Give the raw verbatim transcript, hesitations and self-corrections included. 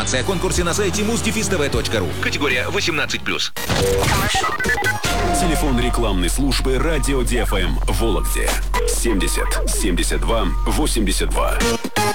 Информация о конкурсе на сайте муз дефис тэ вэ точка ру. Категория восемнадцать плюс. Телефон рекламной службы «Радио ди эф эм» в Вологде. семьдесят семьдесят два восемьдесят два.